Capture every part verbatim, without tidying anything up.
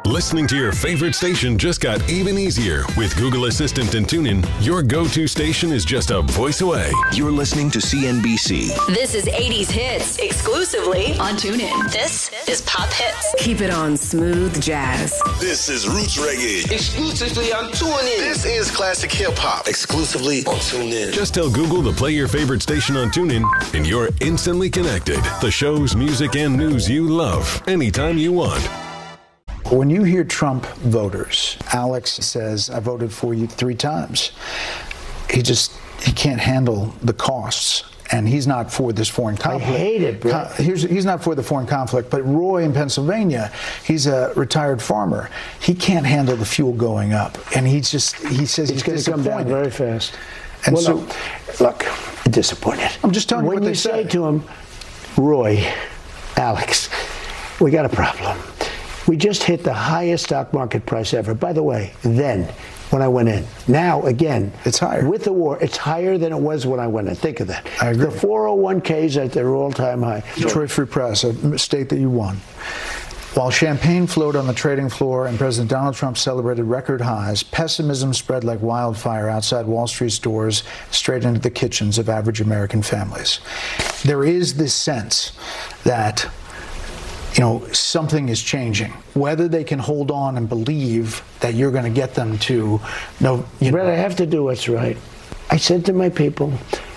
Listening to your favorite station just got even easier. With Google Assistant and TuneIn, your go-to station is just a voice away. You're listening to C N B C. This is eighties Hits, exclusively on TuneIn. This is Pop Hits. Keep it on smooth jazz. This is Roots Reggae. Exclusively on TuneIn. This is classic hip-hop. Exclusively on TuneIn. Just tell Google to play your favorite station on TuneIn, and you're instantly connected. The shows, music, and news you love, anytime you want. When you hear Trump voters, Alex says, I voted for you three times. He just, he can't handle the costs. And he's not for this foreign conflict. I hate it, bro. Here's, he's not for the foreign conflict, but Roy in Pennsylvania, he's a retired farmer. He can't handle the fuel going up. And he just, he says it's he's going to come down very fast. And well, so, no, look, disappointed. I'm just telling you when what they you say. say to him, Roy, Alex, we got a problem. We just hit the highest stock market price ever. By the way, then, when I went in. Now, again, it's higher. With the war, it's higher than it was when I went in. Think of that. I agree. The four oh one k's at their all-time high. Detroit Free Press, a state that you won. While champagne flowed on the trading floor and President Donald Trump celebrated record highs, pessimism spread like wildfire outside Wall Street's doors, straight into the kitchens of average American families. There is this sense that, you know, something is changing. Whether they can hold on and believe that you're going to get them to know, you know. Brett, I have to do what's right. I said to my people,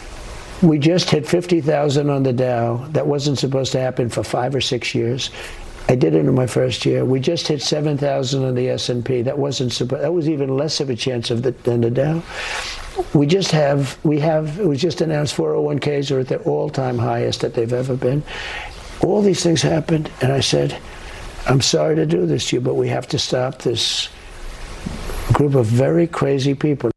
we just hit fifty thousand on the Dow. That wasn't supposed to happen for five or six years. I did it in my first year. We just hit seven thousand on the S and P. That wasn't supposed. That was even less of a chance of the, than the Dow. We just have. We have. It was just announced four oh one k's are at their all-time highest that they've ever been. All these things happened, and I said, I'm sorry to do this to you, but we have to stop this group of very crazy people.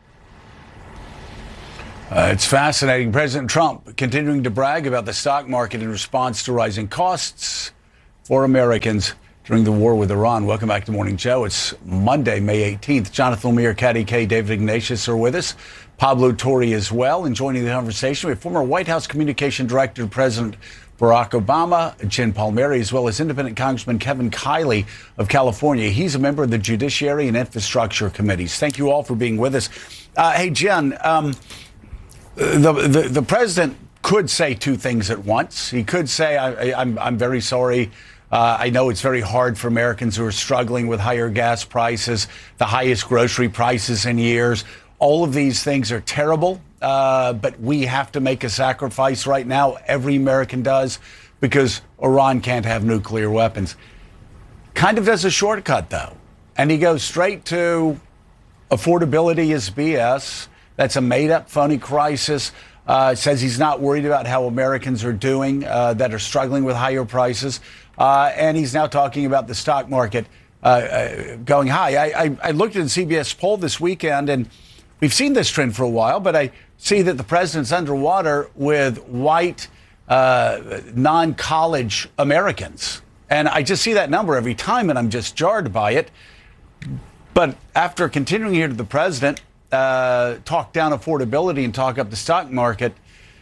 Uh, it's fascinating. President Trump continuing to brag about the stock market in response to rising costs for Americans during the war with Iran. Welcome back to Morning Joe. It's Monday, May eighteenth. Jonathan Lemire, Caddy K, David Ignatius are with us. Pablo Torre as well. And joining the conversation, we have former White House Communication Director to President Barack Obama, Jen Palmieri, as well as independent Congressman Kevin Kiley of California. He's a member of the Judiciary and Infrastructure Committees. Thank you all for being with us. Uh, hey, Jen, um, the, the the president could say two things at once. He could say, I, I, I'm, I'm very sorry. Uh, I know it's very hard for Americans who are struggling with higher gas prices, the highest grocery prices in years. All of these things are terrible, uh, but we have to make a sacrifice right now. Every American does, because Iran can't have nuclear weapons. Kind of does a shortcut, though. And he goes straight to affordability is B S. That's a made-up, phony crisis. Uh, says he's not worried about how Americans are doing uh, that are struggling with higher prices. Uh, and he's now talking about the stock market uh, uh, going high. I, I, I looked at the C B S poll this weekend, and we've seen this trend for a while, but I see that the president's underwater with white, uh, non-college Americans. And I just see that number every time, and I'm just jarred by it. But after continuing here to the president, uh, talk down affordability and talk up the stock market,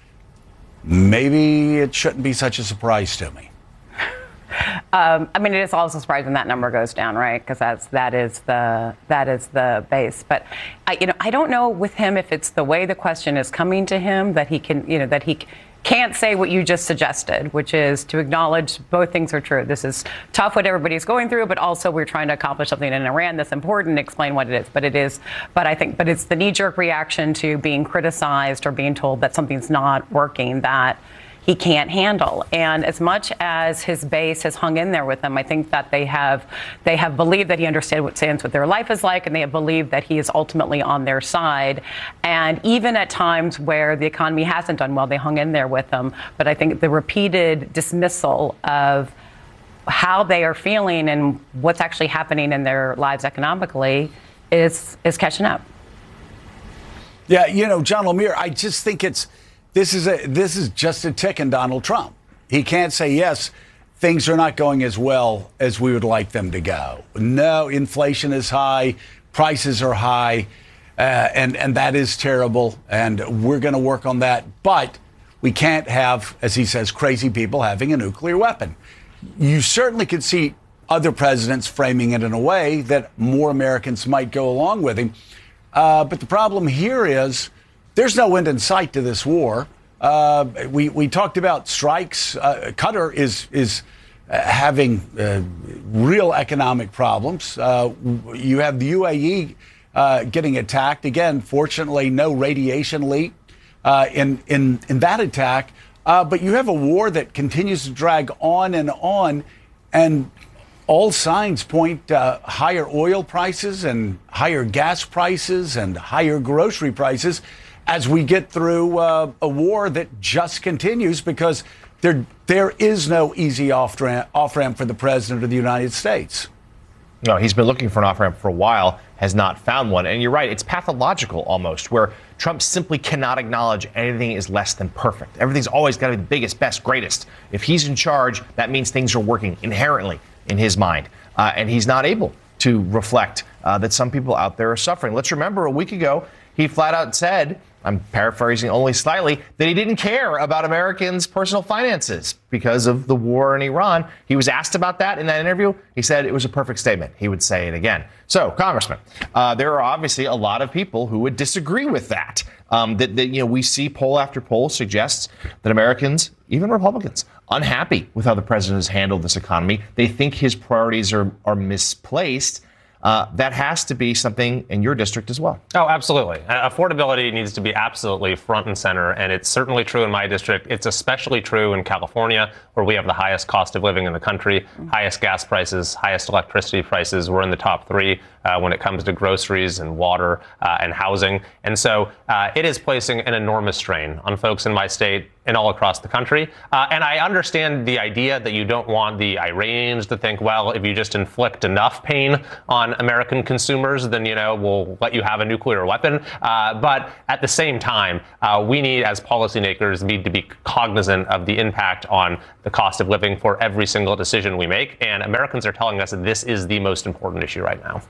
maybe it shouldn't be such a surprise to me. Um, I mean, it is also surprising that number goes down, right? Because that's that is the that is the base. But I, you know, I don't know with him if it's the way the question is coming to him that he can, you know, that he can't say what you just suggested, which is to acknowledge both things are true. This is tough what everybody's going through, but also we're trying to accomplish something in Iran that's important. Explain what it is, but it is. But I think, but it's the knee-jerk reaction to being criticized or being told that something's not working that he can't handle. And as much as his base has hung in there with him, I think that they have they have believed that he understands what stands what their life is like, and they have believed that he is ultimately on their side. And even at times where the economy hasn't done well, they hung in there with him. But I think the repeated dismissal of how they are feeling and what's actually happening in their lives economically is is catching up. Yeah, you know, John Lemire, I just think it's This is a this is just a tick in Donald Trump. He can't say, yes, things are not going as well as we would like them to go. No, inflation is high, prices are high, uh, and, and that is terrible, and we're going to work on that. But we can't have, as he says, crazy people having a nuclear weapon. You certainly could see other presidents framing it in a way that more Americans might go along with him. Uh, but the problem here is there's no end in sight to this war. Uh, we, we talked about strikes. Uh, Qatar is, is uh, having uh, real economic problems. Uh, you have the U A E uh, getting attacked. Again, fortunately, no radiation leak uh, in, in, in that attack. Uh, but you have a war that continues to drag on and on. And all signs point to uh, higher oil prices and higher gas prices and higher grocery prices as we get through uh, a war that just continues, because there there is no easy off-ramp, off-ramp for the president of the United States. No, he's been looking for an off-ramp for a while, has not found one. And you're right, it's pathological almost, where Trump simply cannot acknowledge anything is less than perfect. Everything's always got to be the biggest, best, greatest. If he's in charge, that means things are working inherently in his mind. Uh, and he's not able to reflect uh, that some people out there are suffering. Let's remember a week ago, he flat out said, I'm paraphrasing only slightly, that he didn't care about Americans' personal finances because of the war in Iran. He was asked about that in that interview. He said it was a perfect statement. He would say it again. So, Congressman, uh, there are obviously a lot of people who would disagree with that. Um, that, that, you know, we see poll after poll suggests that Americans, even Republicans, unhappy with how the president has handled this economy. They think his priorities are, are misplaced. Uh, that has to be something in your district as well. Oh, absolutely. Uh, affordability needs to be absolutely front and center, and it's certainly true in my district. It's especially true in California, where we have the highest cost of living in the country, mm-hmm. highest gas prices, highest electricity prices. We're in the top three uh, when it comes to groceries and water uh, and housing. And so uh, it is placing an enormous strain on folks in my state and all across the country. Uh, and I understand the idea that you don't want the Iranians to think, well, if you just inflict enough pain on American consumers, then, you know, we'll let you have a nuclear weapon. Uh, but at the same time, uh, we need, as policymakers, need to be cognizant of the impact on the cost of living for every single decision we make. And Americans are telling us that this is the most important issue right now.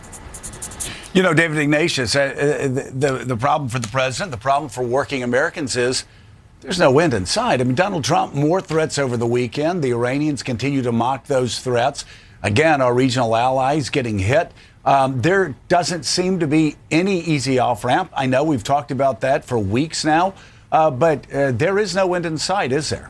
You know, David Ignatius, uh, the, the, the problem for the president, the problem for working Americans is there's no end in sight. I mean, Donald Trump, more threats over the weekend. The Iranians continue to mock those threats. Again, our regional allies getting hit. Um, there doesn't seem to be any easy off-ramp. I know we've talked about that for weeks now, uh, but uh, there is no end in sight, is there?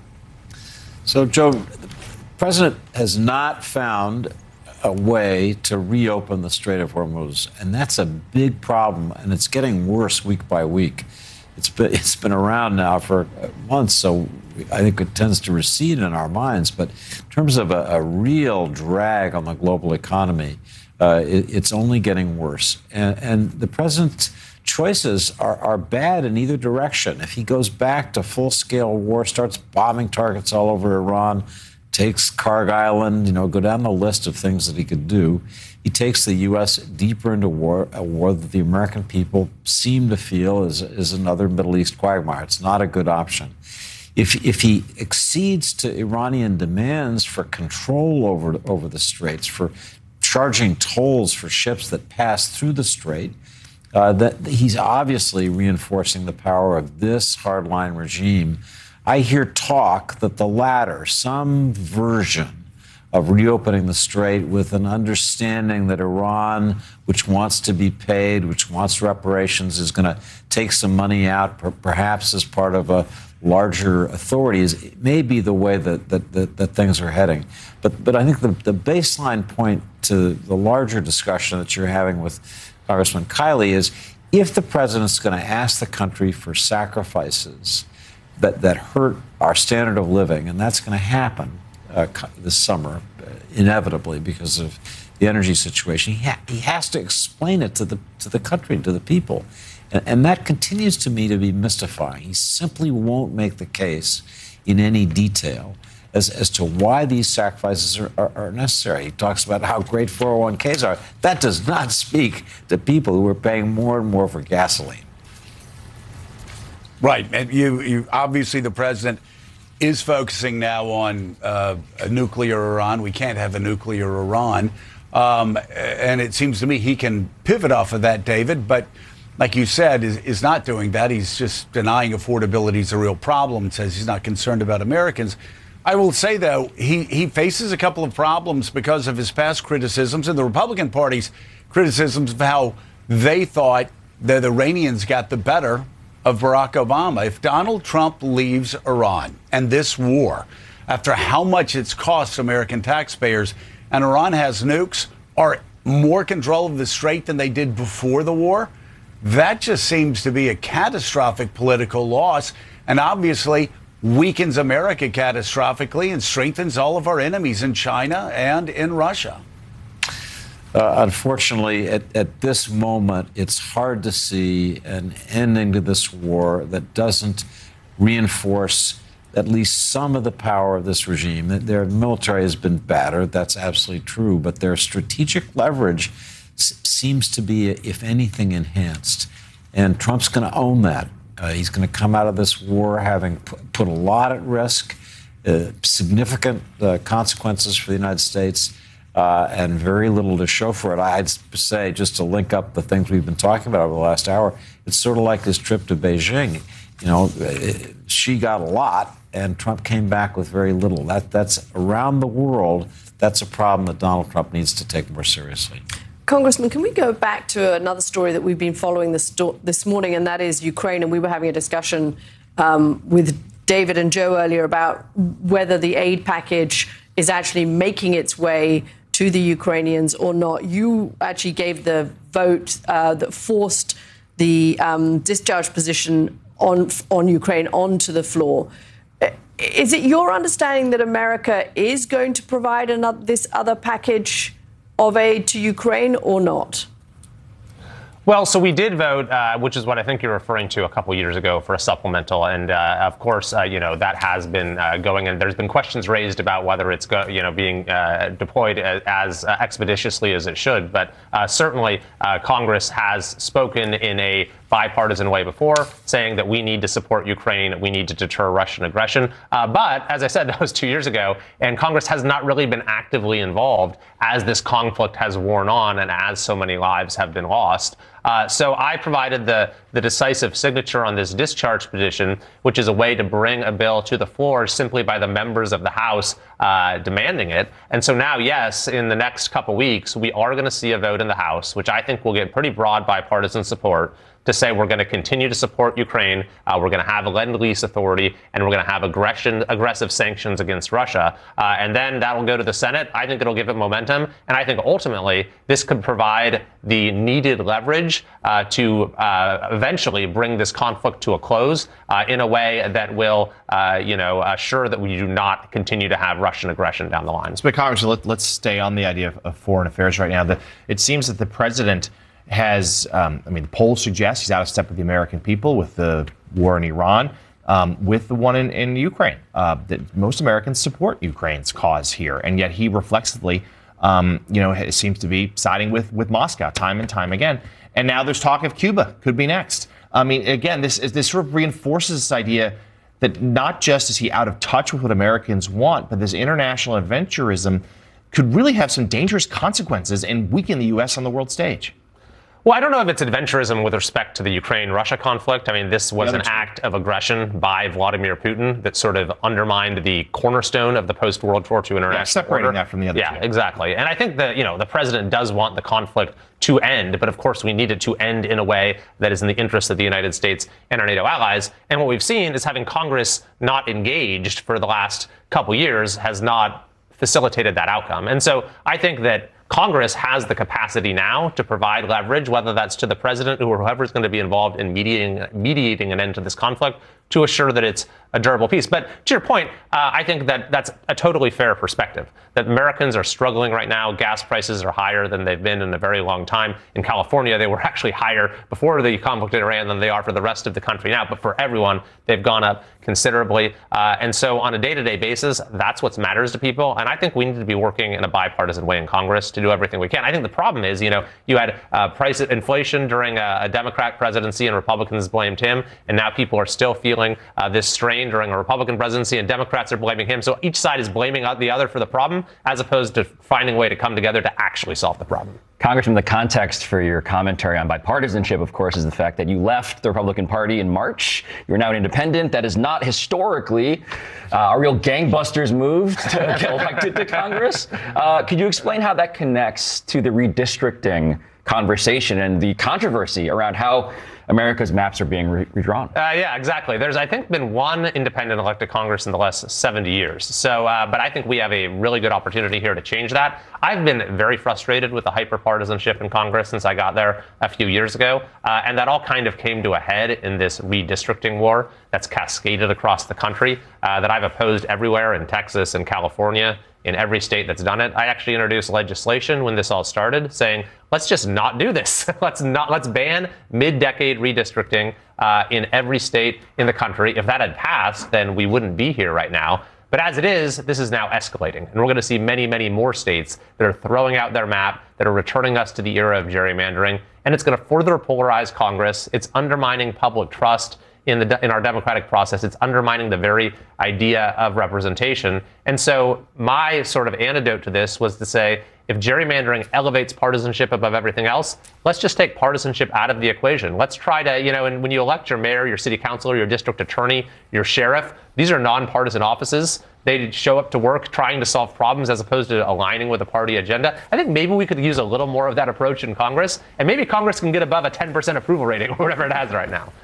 So, Joe, the president has not found a way to reopen the Strait of Hormuz, and that's a big problem, and it's getting worse week by week. It's been, it's been around now for months, so I think it tends to recede in our minds. But in terms of a, a real drag on the global economy, uh, it, it's only getting worse. And, and the president's choices are, are bad in either direction. If he goes back to full-scale war, starts bombing targets all over Iran, takes Karg Island, you know, go down the list of things that he could do. He takes the U S deeper into war, a war that the American people seem to feel is, is another Middle East quagmire. It's not a good option. If, if he accedes to Iranian demands for control over, over the straits, for charging tolls for ships that pass through the strait, uh, that he's obviously reinforcing the power of this hardline regime. I hear talk that the latter, some version of reopening the strait with an understanding that Iran, which wants to be paid, which wants reparations, is going to take some money out, per- perhaps as part of a larger authority. Is, it may be the way that, that, that, that things are heading. But, but I think the, the baseline point to the larger discussion that you're having with Congressman Kiley is, if the president's going to ask the country for sacrifices that, that hurt our standard of living, and that's going to happen uh, this summer, uh, inevitably, because of the energy situation, he, ha- he has to explain it to the to the country, to the people. And, and that continues to me to be mystifying. He simply won't make the case in any detail as, as to why these sacrifices are, are, are necessary. He talks about how great four oh one k's are. That does not speak to people who are paying more and more for gasoline. Right. And you, you obviously, the president is focusing now on uh, a nuclear Iran. We can't have a nuclear Iran. Um, and it seems to me he can pivot off of that, David. But like you said, is, is not doing that. He's just denying affordability is a real problem, says he's not concerned about Americans. I will say, though, he, he faces a couple of problems because of his past criticisms and the Republican Party's criticisms of how they thought that the Iranians got the better of Barack Obama. If Donald Trump leaves Iran and this war, after how much it's cost American taxpayers, and Iran has nukes or more control of the strait than they did before the war, that just seems to be a catastrophic political loss, and obviously weakens America catastrophically and strengthens all of our enemies in China and in Russia. Uh, unfortunately, at, at this moment, it's hard to see an ending to this war that doesn't reinforce at least some of the power of this regime. Their military has been battered, that's absolutely true, but their strategic leverage s- seems to be, if anything, enhanced. And Trump's going to own that. Uh, he's going to come out of this war having p- put a lot at risk, uh, significant uh, consequences for the United States, uh, and very little to show for it. I'd say, just to link up the things we've been talking about over the last hour, it's sort of like his trip to Beijing. You know, it, she got a lot, and Trump came back with very little. That that's around the world. That's a problem that Donald Trump needs to take more seriously. Congressman, can we go back to another story that we've been following this, sto- this morning, and that is Ukraine. And we were having a discussion um, with David and Joe earlier about whether the aid package is actually making its way to the Ukrainians or not. You actually gave the vote uh, that forced the um, discharge position on on Ukraine onto the floor. Is it your understanding that America is going to provide another, this other package of aid to Ukraine or not? Well, so we did vote, uh, which is what I think you're referring to a couple years ago, for a supplemental. And uh, of course, uh, you know, that has been uh, going, and there's been questions raised about whether it's, go, you know, being uh, deployed as, as uh, expeditiously as it should. But uh, certainly uh, Congress has spoken in a bipartisan way before, saying that we need to support Ukraine, we need to deter Russian aggression. Uh, but as I said, that was two years ago, and Congress has not really been actively involved as this conflict has worn on and as so many lives have been lost. Uh, so I provided the, the decisive signature on this discharge petition, which is a way to bring a bill to the floor simply by the members of the House uh, demanding it. And so now, yes, in the next couple weeks, we are going to see a vote in the House, which I think will get pretty broad bipartisan support, to say we're going to continue to support Ukraine, uh, we're going to have a lend-lease authority, and we're going to have aggression, aggressive sanctions against Russia. Uh, and then that'll go to the Senate. I think it'll give it momentum. And I think ultimately this could provide the needed leverage uh, to uh, eventually bring this conflict to a close uh, in a way that will, uh, you know, assure that we do not continue to have Russian aggression down the line. But Congressman, let, let's stay on the idea of, of foreign affairs right now. The, it seems that the president has, um, I mean, the polls suggest he's out of step with the American people with the war in Iran, um, with the one in, in Ukraine. Uh, that most Americans support Ukraine's cause here, and yet he reflexively, um, you know, seems to be siding with with Moscow time and time again. And now there's talk of Cuba could be next. I mean, again, this this sort of reinforces this idea that not just is he out of touch with what Americans want, but this international adventurism could really have some dangerous consequences and weaken the U S on the world stage. Well, I don't know if it's adventurism with respect to the Ukraine-Russia conflict. I mean, this was an act of aggression by Vladimir Putin that sort of undermined the cornerstone of the post-World War Two international yeah, separating order. that from the other Yeah, two. exactly. And I think that, you know, the president does want the conflict to end, but of course we need it to end in a way that is in the interest of the United States and our NATO allies. And what we've seen is having Congress not engaged for the last couple years has not facilitated that outcome. And so I think that Congress has the capacity now to provide leverage, whether that's to the president or whoever is going to be involved in mediating, mediating an end to this conflict, to assure that it's a durable peace. But to your point, uh, I think that that's a totally fair perspective, that Americans are struggling right now. Gas prices are higher than they've been in a very long time. In California, they were actually higher before the conflict in Iran than they are for the rest of the country now. But for everyone, they've gone up considerably. Uh, and so on a day-to-day basis, that's what matters to people. And I think we need to be working in a bipartisan way in Congress to do everything we can. I think the problem is, you know, you had uh, price inflation during a, a Democrat presidency and Republicans blamed him. And now people are still feeling feeling uh, this strain during a Republican presidency, and Democrats are blaming him. So each side is blaming the other for the problem, as opposed to finding a way to come together to actually solve the problem. Congressman, the context for your commentary on bipartisanship, of course, is the fact that you left the Republican Party in March. You're now an independent. That is not historically uh, a real gangbusters move to get elected to Congress. Uh, could you explain how that connects to the redistricting conversation and the controversy around how America's maps are being re- redrawn? Uh, yeah, exactly. There's, I think, been one independent elected Congress in the last seventy years. So, uh, but I think we have a really good opportunity here to change that. I've been very frustrated with the hyper-partisanship in Congress since I got there a few years ago. Uh, and that all kind of came to a head in this redistricting war that's cascaded across the country uh, that I've opposed everywhere in Texas and California, in every state that's done it. I actually introduced legislation when this all started saying, let's just not do this. let's not, let's ban mid-decade redistricting uh, in every state in the country. If that had passed, then we wouldn't be here right now. But as it is, this is now escalating. And we're going to see many, many more states that are throwing out their map, that are returning us to the era of gerrymandering. And it's going to further polarize Congress. It's undermining public trust in the in our democratic process. It's undermining the very idea of representation. And so my sort of antidote to this was to say, if gerrymandering elevates partisanship above everything else, let's just take partisanship out of the equation. Let's try to, you know, and when you elect your mayor, your city councilor, your district attorney, your sheriff, these are nonpartisan offices. They show up to work trying to solve problems as opposed to aligning with a party agenda. I think maybe we could use a little more of that approach in Congress, and maybe Congress can get above a ten percent approval rating or whatever it has right now.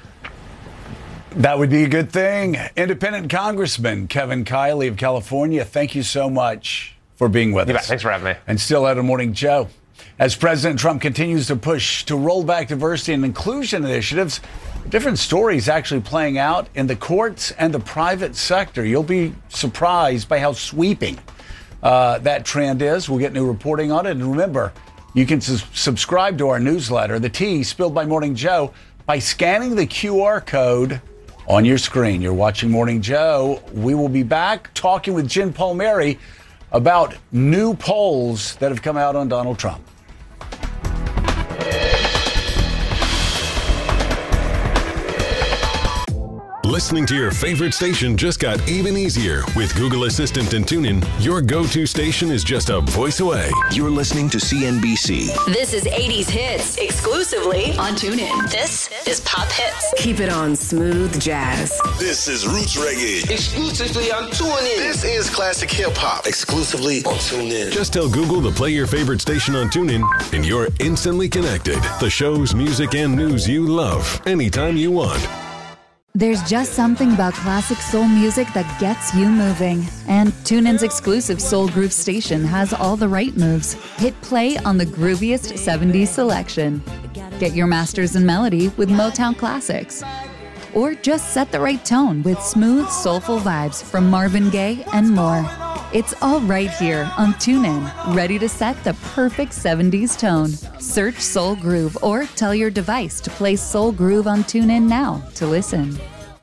That would be a good thing. Independent Congressman Kevin Kiley of California, thank you so much for being with you us. Bet. Thanks for having me. And still at a Morning Joe. As President Trump continues to push to roll back diversity and inclusion initiatives, different stories actually playing out in the courts and the private sector. You'll be surprised by how sweeping uh, that trend is. We'll get new reporting on it. And remember, you can su- subscribe to our newsletter, The Tea Spilled by Morning Joe, by scanning the Q R code on your screen. You're watching Morning Joe. We will be back talking with Jen Palmieri about new polls that have come out on Donald Trump. Listening to your favorite station just got even easier. With Google Assistant and TuneIn, your go-to station is just a voice away. You're listening to C N B C. This is eighties hits exclusively on TuneIn. This is Pop Hits. Keep it on smooth jazz. This is Roots Reggae. Exclusively on TuneIn. This is classic hip hop. Exclusively on TuneIn. Just tell Google to play your favorite station on TuneIn, and you're instantly connected. The shows, music, and news you love anytime you want. There's just something about classic soul music that gets you moving. And TuneIn's exclusive Soul Groove station has all the right moves. Hit play on the grooviest seventies selection. Get your masters in melody with Motown classics. Or just set the right tone with smooth, soulful vibes from Marvin Gaye and more. It's all right here on TuneIn, ready to set the perfect seventies tone. Search Soul Groove or tell your device to play Soul Groove on TuneIn now to listen.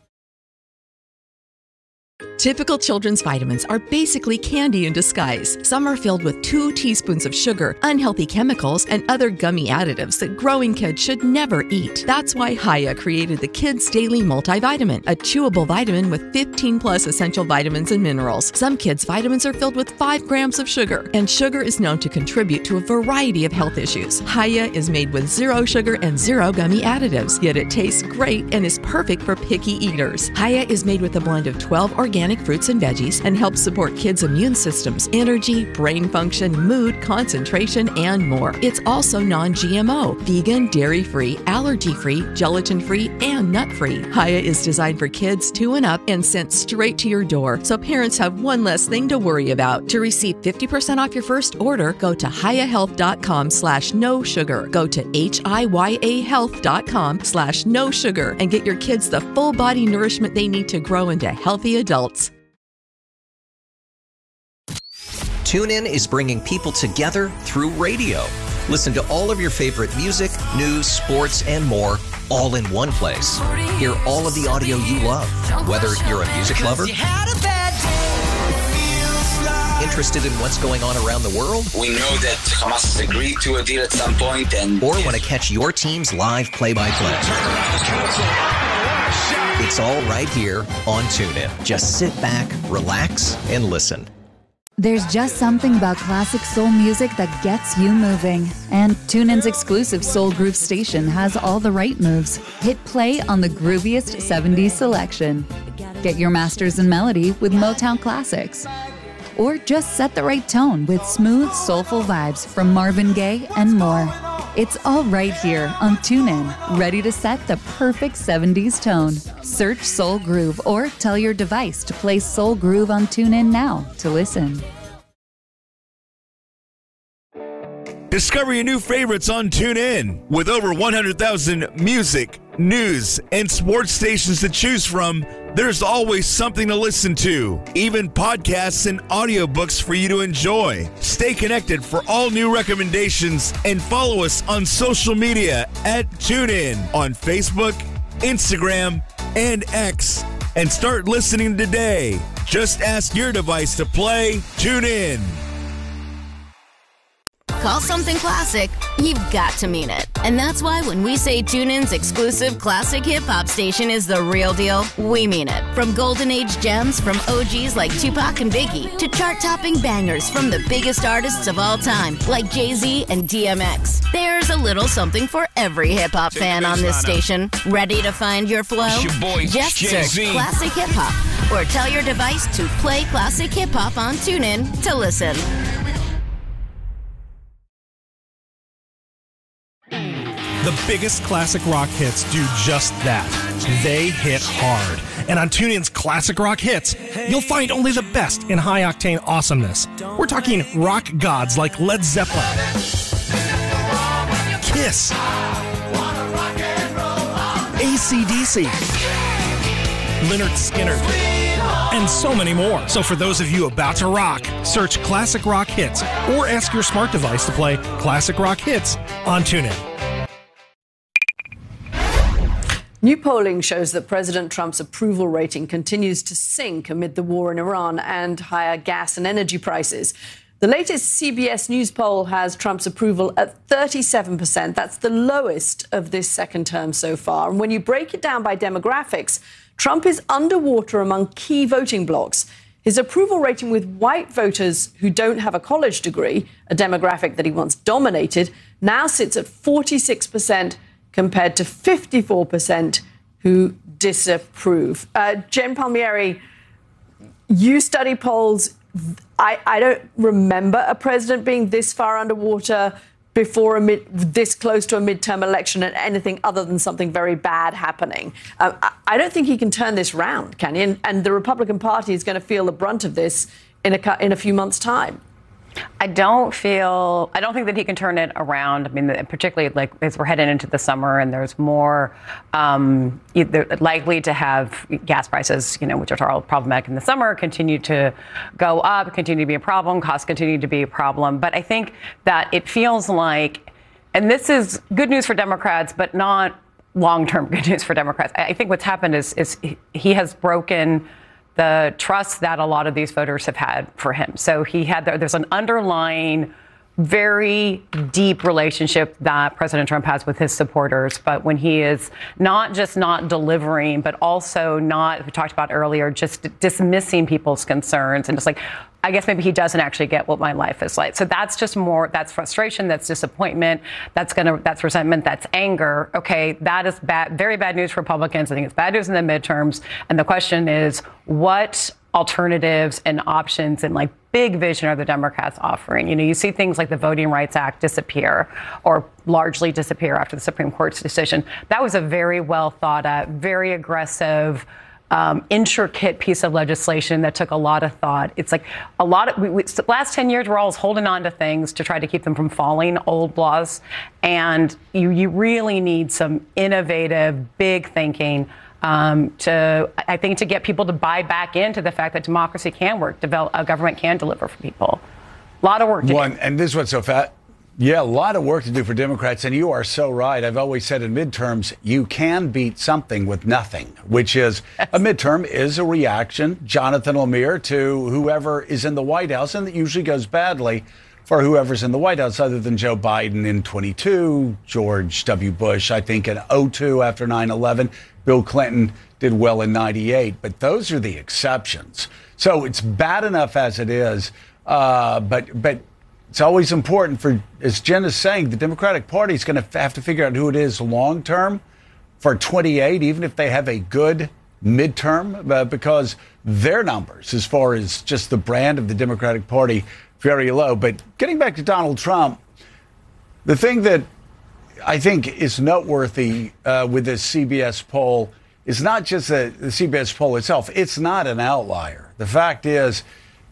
Typical children's vitamins are basically candy in disguise. Some are filled with two teaspoons of sugar, unhealthy chemicals, and other gummy additives that growing kids should never eat. That's why Hiya created the Kids Daily Multivitamin, a chewable vitamin with fifteen plus essential vitamins and minerals. Some kids' vitamins are filled with five grams of sugar, and sugar is known to contribute to a variety of health issues. Hiya is made with zero sugar and zero gummy additives, yet it tastes great and is perfect for picky eaters. Hiya is made with a blend of twelve organic fruits and veggies and helps support kids' immune systems, energy, brain function, mood, concentration, and more. It's also non-G M O, vegan, dairy-free, allergy-free, gelatin-free, and nut-free. Hiya is designed for kids two and up and sent straight to your door, so parents have one less thing to worry about. To receive fifty percent off your first order, go to hiyahealth.com slash no sugar. Go to H-I-Y-A health.com slash no sugar and get your kids the full body nourishment they need to grow into healthy adults. TuneIn is bringing people together through radio. Listen to all of your favorite music, news, sports, and more, all in one place. Hear all of the audio you love, whether you're a music lover, interested in what's going on around the world, We know that Hamas has agreed to a deal at some point, and or want to catch your team's live play-by-play. It's all right here on TuneIn. Just sit back, relax, and listen. There's just something about classic soul music that gets you moving. And TuneIn's exclusive Soul Groove station has all the right moves. Hit play on the grooviest seventies selection. Get your masters in melody with Motown classics. Or just set the right tone with smooth, soulful vibes from Marvin Gaye and more. It's all right here on TuneIn, ready to set the perfect seventies tone. Search Soul Groove or tell your device to play Soul Groove on TuneIn now to listen. Discover your new favorites on TuneIn. With over one hundred thousand music, news, and sports stations to choose from, there's always something to listen to, even podcasts and audiobooks for you to enjoy. Stay connected for all new recommendations and follow us on social media at TuneIn on Facebook, Instagram, and X. And start listening today. Just ask your device to play TuneIn. Call something classic, you've got to mean it. And that's why when we say TuneIn's exclusive classic hip-hop station is the real deal, we mean it. From golden age gems from O Gs like Tupac and Biggie to chart-topping bangers from the biggest artists of all time like Jay-Z and D M X. There's a little something for every hip-hop fan on this station. Ready to find your flow? Your boy, Just Jay-Z. search Classic Hip Hop or tell your device to play Classic Hip Hop on TuneIn to listen. The biggest classic rock hits do just that. They hit hard. And on TuneIn's Classic Rock Hits, you'll find only the best in high-octane awesomeness. We're talking rock gods like Led Zeppelin, Kiss, A C D C, Lynyrd Skynyrd, and so many more. So for those of you about to rock, search Classic Rock Hits or ask your smart device to play Classic Rock Hits on TuneIn. New polling shows that President Trump's approval rating continues to sink amid the war in Iran and higher gas and energy prices. The latest C B S News poll has Trump's approval at thirty-seven percent. That's the lowest of this second term so far. And when you break it down by demographics, Trump is underwater among key voting blocs. His approval rating with white voters who don't have a college degree, a demographic that he once dominated, now sits at forty-six percent compared to fifty-four percent who disapprove. Uh, Jen Palmieri, you study polls. I, I don't remember a president being this far underwater before a mid, this close to a midterm election and anything other than something very bad happening. Uh, I, I don't think he can turn this round, can he? And, and the Republican Party is going to feel the brunt of this in a, in a few months' time. I don't feel, I don't think that he can turn it around. I mean, particularly like as we're heading into the summer and there's more um, likely to have gas prices, you know, which are all problematic in the summer, continue to go up, continue to be a problem, costs continue to be a problem. But I think that it feels like, and this is good news for Democrats, but not long-term good news for Democrats. I think what's happened is, is he has broken the trust that a lot of these voters have had for him. So he had, there's an underlying very deep relationship that President Trump has with his supporters. But when he is not just not delivering, but also not, we talked about earlier, just dismissing people's concerns and just like, I guess maybe he doesn't actually get what my life is like. So that's just more, that's frustration, that's disappointment, that's gonna, that's resentment, that's anger. Okay, that is bad, very bad news for Republicans. I think it's bad news in the midterms. And the question is, what alternatives and options and like big vision are the Democrats offering? You know, you see things like the Voting Rights Act disappear or largely disappear after the Supreme Court's decision. That was a very well thought out, very aggressive, Um, intricate piece of legislation that took a lot of thought. It's like a lot of, we, we, the last ten years, we're always holding on to things to try to keep them from falling, old laws. And you, you really need some innovative, big thinking um, to, I think, to get people to buy back into the fact that democracy can work, develop, a government can deliver for people. A lot of work to One, do. and this is what's so fat. Yeah, a lot of work to do for Democrats, and you are so right. I've always said in midterms, you can beat something with nothing, which is a midterm is a reaction, Jonathan Lemire, to whoever is in the White House, and it usually goes badly. for whoever's in the White House other than Joe Biden in twenty-two, George W. Bush, I think, in oh two after nine eleven. Bill Clinton did well in ninety-eight. But those are the exceptions. So it's bad enough as it is. Uh, but but it's always important for, as Jen is saying, the Democratic Party is going to have to figure out who it is long term for twenty-eight, even if they have a good midterm, uh, because their numbers, as far as just the brand of the Democratic Party, very low. But getting back to Donald Trump, the thing that I think is noteworthy uh, with this C B S poll is not just the, the C B S poll itself. It's not an outlier. The fact is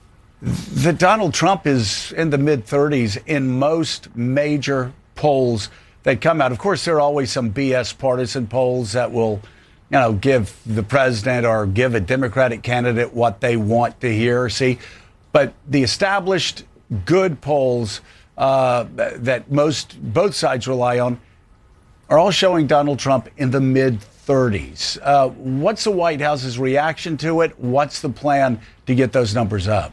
that Donald Trump is in the mid thirties in most major polls that come out. Of course, there are always some B S partisan polls that will, you know, give the president or give a Democratic candidate what they want to hear or see. But the established good polls uh, that most both sides rely on are all showing Donald Trump in the mid thirties. Uh, what's the White House's reaction to it? What's the plan to get those numbers up?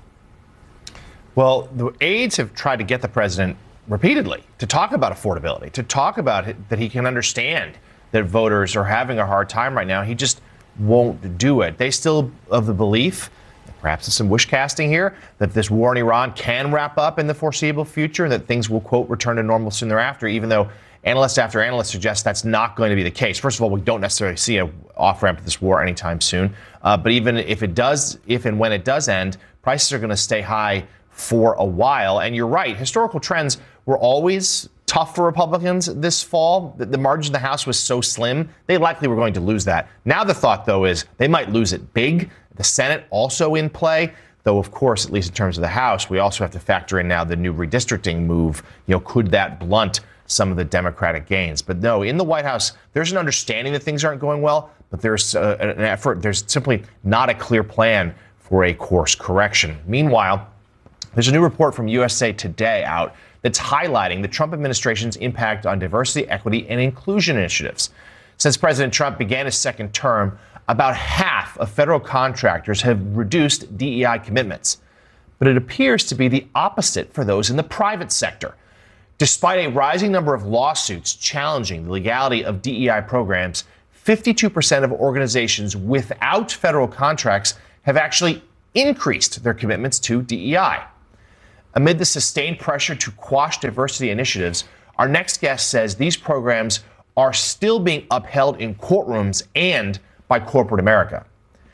Well, the aides have tried to get the president repeatedly to talk about affordability, to talk about it, that he can understand that voters are having a hard time right now. He just won't do it. They still of the belief, perhaps it's some wish casting here, that this war in Iran can wrap up in the foreseeable future and that things will, quote, return to normal soon thereafter, even though analyst after analyst suggests that's not going to be the case. First of all, we don't necessarily see an off-ramp to this war anytime soon. Uh, but even if it does, if and when it does end, prices are going to stay high for a while. And you're right, historical trends were always tough for Republicans this fall. The, the margin in the House was so slim, they likely were going to lose that. Now the thought, though, is they might lose it big. The Senate also in play, though, of course, at least in terms of the House, we also have to factor in now the new redistricting move. You know, could that blunt some of the Democratic gains? But no, in the White House, there's an understanding that things aren't going well, but there's uh, an effort. There's simply not a clear plan for a course correction. Meanwhile, there's a new report from U S A Today out that's highlighting the Trump administration's impact on diversity, equity, and inclusion initiatives. Since President Trump began his second term, about half of federal contractors have reduced D E I commitments. But it appears to be the opposite for those in the private sector. Despite a rising number of lawsuits challenging the legality of D E I programs, fifty-two percent of organizations without federal contracts have actually increased their commitments to D E I. Amid the sustained pressure to quash diversity initiatives, our next guest says these programs are still being upheld in courtrooms and by corporate America.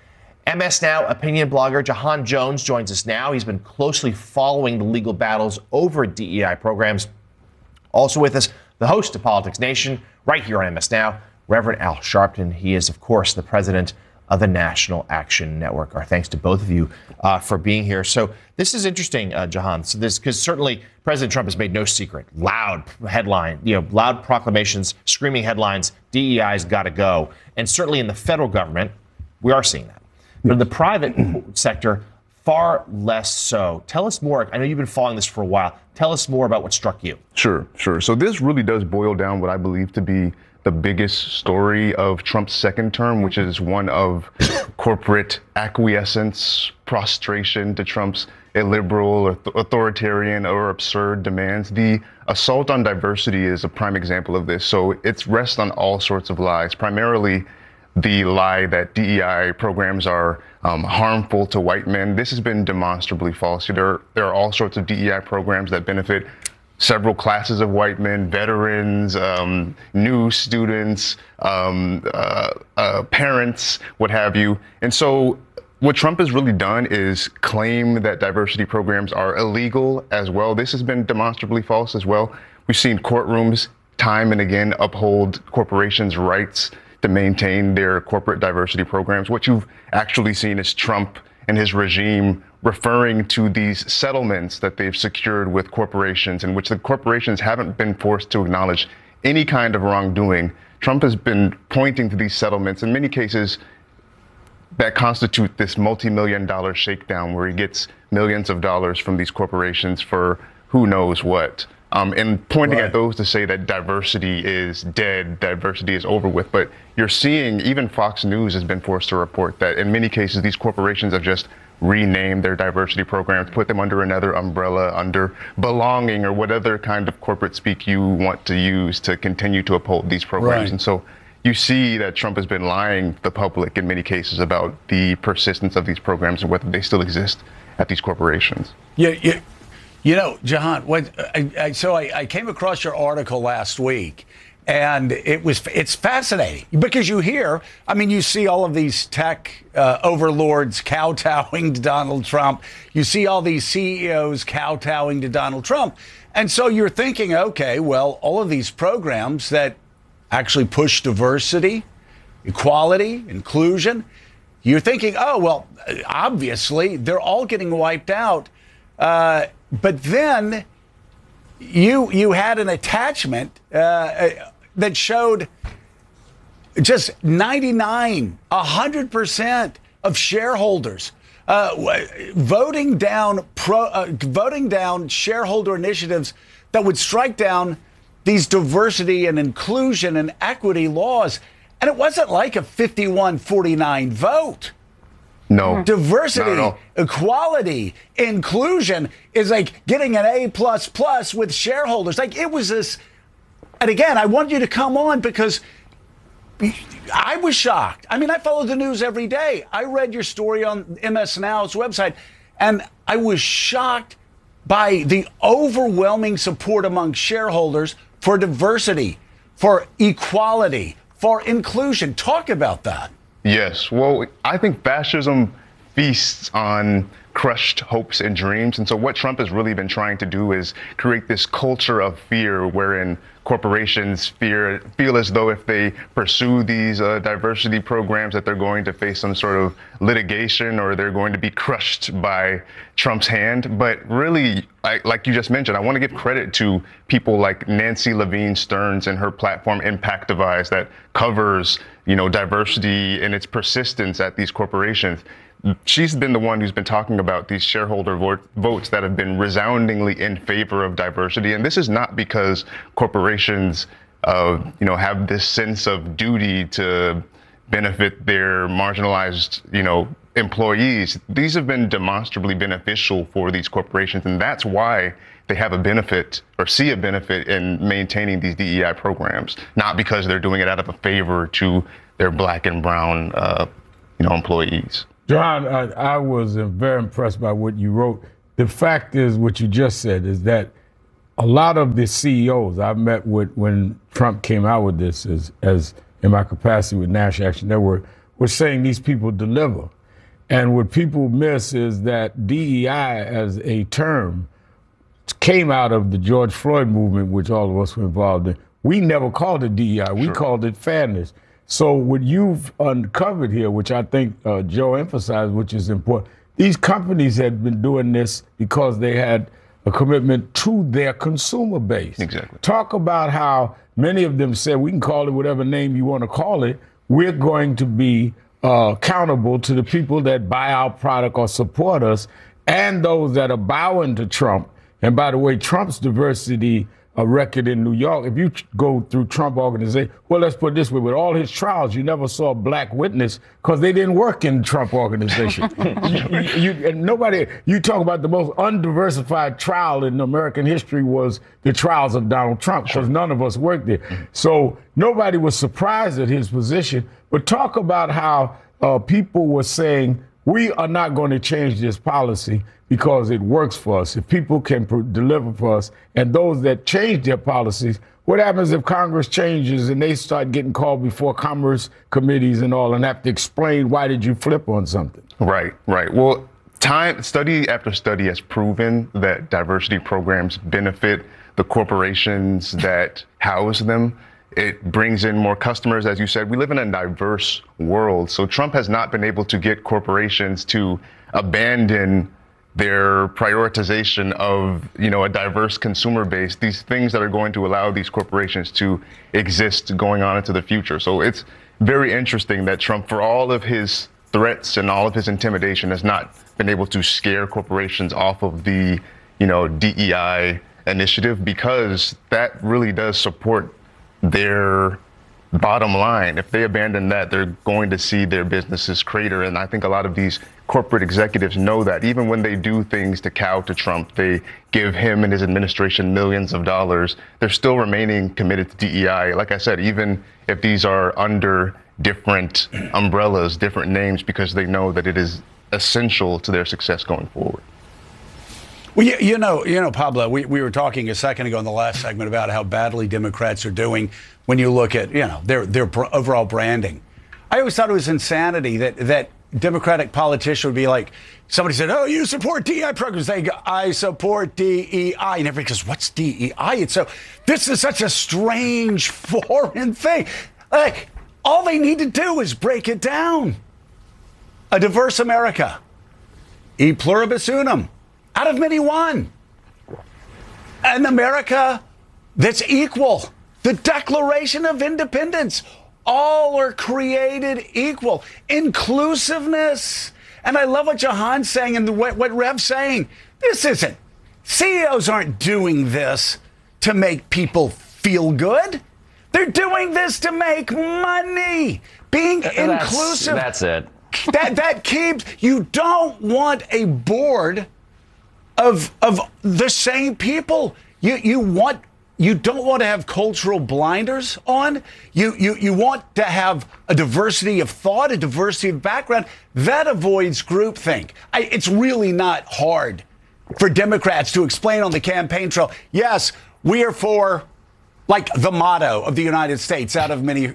M S Now opinion blogger Jahan Jones joins us now. He's been closely following the legal battles over D E I programs. Also with us, the host of Politics Nation, right here on M S Now, Reverend Al Sharpton. He is, of course, the president of the National Action Network. Our thanks to both of you uh, for being here. So this is interesting, uh, Jahan. So this, because certainly President Trump has made no secret, loud headline, you know, loud proclamations, screaming headlines, D E I's got to go. And certainly in the federal government, we are seeing that. But in the private sector, far less so. Tell us more. I know you've been following this for a while. Tell us more about what struck you. Sure, sure. So this really does boil down what I believe to be the biggest story of Trump's second term, which is one of corporate acquiescence, prostration to Trump's illiberal, or authoritarian, or absurd demands. The assault on diversity is a prime example of this. So it's rests on all sorts of lies, primarily the lie that D E I programs are um, harmful to white men. This has been demonstrably false. There, there are all sorts of D E I programs that benefit several classes of white men, veterans, um, new students, um, uh, uh, parents, what have you. And so what Trump has really done is claim that diversity programs are illegal as well. This has been demonstrably false as well. We've seen courtrooms time and again uphold corporations' rights to maintain their corporate diversity programs. What you've actually seen is Trump and his regime referring to these settlements that they've secured with corporations, in which the corporations haven't been forced to acknowledge any kind of wrongdoing. Trump has been pointing to these settlements, in many cases, that constitute this multi-million dollar shakedown where he gets millions of dollars from these corporations for who knows what. Um, and pointing right. at those to say that diversity is dead, diversity is over with. But you're seeing even Fox News has been forced to report that in many cases, these corporations are just rename their diversity programs, put them under another umbrella, under belonging or whatever kind of corporate speak you want to use to continue to uphold these programs. Right. And so you see that Trump has been lying to the public in many cases about the persistence of these programs and whether they still exist at these corporations. Yeah, yeah. You know, Jahan, what, I, I, so I, I came across your article last week, and it was it's fascinating because you hear, I mean, you see all of these tech uh, overlords kowtowing to Donald Trump. You see all these C E Os kowtowing to Donald Trump. And so you're thinking, okay, well, all of these programs that actually push diversity, equality, inclusion, you're thinking, oh, well, obviously they're all getting wiped out. Uh, but then you you had an attachment uh, that showed just ninety-nine, one hundred percent of shareholders uh, voting down pro, uh, voting down shareholder initiatives that would strike down these diversity and inclusion and equity laws. And it wasn't like a fifty-one forty-nine vote. No. Diversity, equality, inclusion is like getting an A plus plus with shareholders. Like it was this. And again, I want you to come on because I was shocked. I mean, I follow the news every day. I read your story on M S Now's website, and I was shocked by the overwhelming support among shareholders for diversity, for equality, for inclusion. Talk about that. Yes. Well, I think fascism feasts on crushed hopes and dreams. And so what Trump has really been trying to do is create this culture of fear wherein corporations fear, feel as though if they pursue these uh, diversity programs that they're going to face some sort of litigation or they're going to be crushed by Trump's hand. But really, I, like you just mentioned, I want to give credit to people like Nancy Levine Stearns and her platform Impactivize that covers, you know, diversity and its persistence at these corporations. She's been the one who's been talking about these shareholder vo- votes that have been resoundingly in favor of diversity. And this is not because corporations, uh, you know, have this sense of duty to benefit their marginalized, you know, employees. These have been demonstrably beneficial for these corporations. And that's why they have a benefit or see a benefit in maintaining these D E I programs, not because they're doing it out of a favor to their black and brown, uh, you know, employees. John, I, I was very impressed by what you wrote. The fact is, what you just said is that a lot of the C E Os I met with when Trump came out with this, as, as in my capacity with National Action Network, were saying these people deliver. And what people miss is that D E I as a term came out of the George Floyd movement, which all of us were involved in. We never called it D E I. We sure. called it fairness. So what you've uncovered here, which I think uh, Joe emphasized, which is important, these companies had been doing this because they had a commitment to their consumer base. Exactly. Talk about how many of them said, we can call it whatever name you want to call it. We're going to be uh, accountable to the people that buy our product or support us and those that are bowing to Trump. And by the way, Trump's diversity a record in New York. If you go through Trump organization, well, let's put it this way, with all his trials, you never saw a black witness because they didn't work in the Trump organization. you, you, and nobody, you talk about the most undiversified trial in American history was the trials of Donald Trump because sure. none of us worked there. Mm-hmm. So nobody was surprised at his position, but talk about how uh, people were saying, we are not going to change this policy because it works for us. If people can pro- deliver for us, and those that change their policies, what happens if Congress changes and they start getting called before commerce committees and all and have to explain why did you flip on something? Right, right. Well, time study after study has proven that diversity programs benefit the corporations that house them. It brings in more customers. As you said, we live in a diverse world. So Trump has not been able to get corporations to abandon their prioritization of, you know, a diverse consumer base, these things that are going to allow these corporations to exist going on into the future. So it's very interesting that Trump, for all of his threats and all of his intimidation, has not been able to scare corporations off of the, you know, D E I initiative, because that really does support their bottom line, if they abandon that, they're going to see their businesses crater. And I think a lot of these corporate executives know that. Even when they do things to cow to Trump, they give him and his administration millions of dollars, they're still remaining committed to D E I. Like I said, even if these are under different umbrellas, different names, because they know that it is essential to their success going forward. Well, you, you know, you know, Pablo, we, we were talking a second ago in the last segment about how badly Democrats are doing when you look at, you know, their their overall branding. I always thought it was insanity that that Democratic politician would be like, somebody said, oh, you support D E I programs. They go, I support D E I. And everybody goes, what's D E I? It's so, this is such a strange foreign thing. Like, all they need to do is break it down. A diverse America. E pluribus unum. Out of many, one. An America that's equal. The Declaration of Independence. All are created equal. Inclusiveness. And I love what Jahan's saying and what, what Rev's saying. This isn't. C E Os aren't doing this to make people feel good. They're doing this to make money. Being that's, inclusive. That's it. that that keeps. You don't want a board of of the same people. You you want you don't want to have cultural blinders on. You you you want to have a diversity of thought, a diversity of background that avoids groupthink. I, it's really not hard for Democrats to explain on the campaign trail. Yes, we are for, like, the motto of the United States out of many,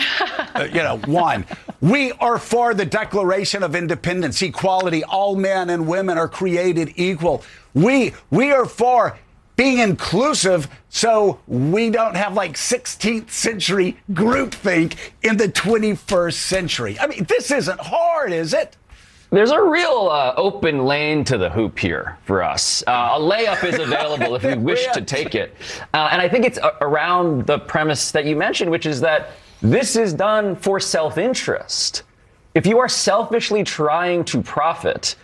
uh, you know, one. We are for the Declaration of Independence, equality. All men and women are created equal. We we are for being inclusive so we don't have, like, sixteenth century groupthink in the twenty-first century. I mean, this isn't hard, is it? There's a real uh, open lane to the hoop here for us. Uh, a layup is available if we wish to take it. Uh, and I think it's a- around the premise that you mentioned, which is that this is done for self-interest. If you are selfishly trying to profit,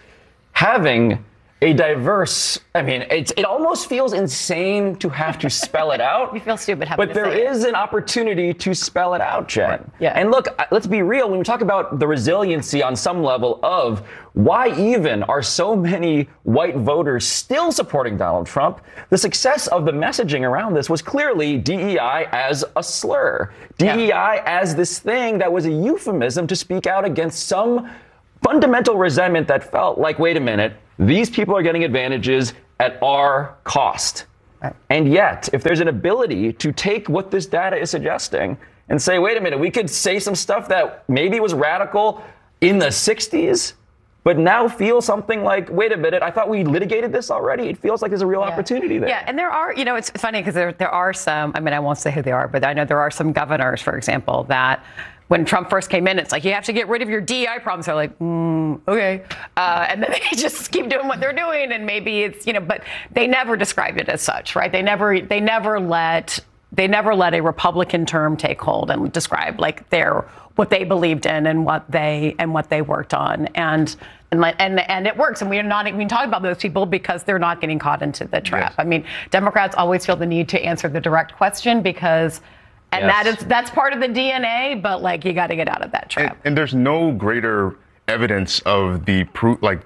having a diverse, I mean, it's, it almost feels insane to have to spell it out. You feel stupid having But to there say it. is an opportunity to spell it out, Jen. Right. Yeah. And look, let's be real. When we talk about the resiliency on some level of why even are so many white voters still supporting Donald Trump, the success of the messaging around this was clearly D E I as a slur. D E I yeah. as this thing that was a euphemism to speak out against some fundamental resentment that felt like, wait a minute, these people are getting advantages at our cost. Right. And yet, if there's an ability to take what this data is suggesting and say, wait a minute, we could say some stuff that maybe was radical in the sixties, but now feel something like, wait a minute, I thought we litigated this already. It feels like there's a real yeah. opportunity there. Yeah, and there are, you know, it's funny because there, there are some, I mean, I won't say who they are, but I know there are some governors, for example, that when Trump first came in, it's like, you have to get rid of your D E I problems. They're like, mm, okay. Uh, and then they just keep doing what they're doing. And maybe it's, you know, but they never described it as such, right? They never, they never let, they never let a Republican term take hold and describe like their, what they believed in and what they, and what they worked on. And, and, and, and it works. And we're not even talking about those people because they're not getting caught into the trap. Yes. I mean, Democrats always feel the need to answer the direct question because And yes. that is that's part of the D N A, but like you got to get out of that trap. And, and there's no greater evidence of the proof, like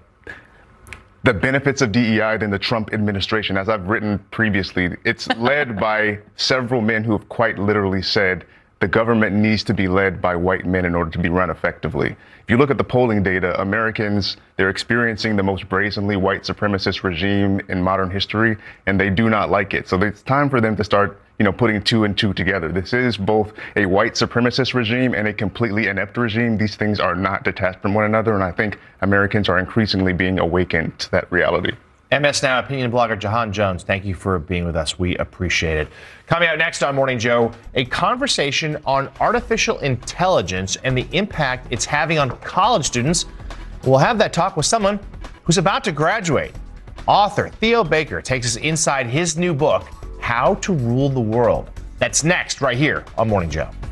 the benefits of D E I than the Trump administration. As I've written previously, it's led by several men who have quite literally said the government needs to be led by white men in order to be run effectively. If you look at the polling data, Americans, they're experiencing the most brazenly white supremacist regime in modern history, and they do not like it. So it's time for them to start, you know, putting two and two together. This is both a white supremacist regime and a completely inept regime. These things are not detached from one another, and I think Americans are increasingly being awakened to that reality. M S Now opinion blogger Jahan Jones, thank you for being with us. We appreciate it. Coming out next on Morning Joe, a conversation on artificial intelligence and the impact it's having on college students. We'll have that talk with someone who's about to graduate. Author Theo Baker takes us inside his new book, How to Rule the World. That's next, right here on Morning Joe.